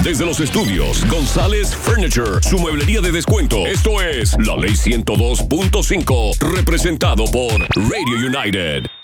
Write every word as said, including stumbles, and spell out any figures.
Desde los estudios González Furniture, su mueblería de descuento. Esto es La Ley ciento dos punto cinco, representado por Radio United.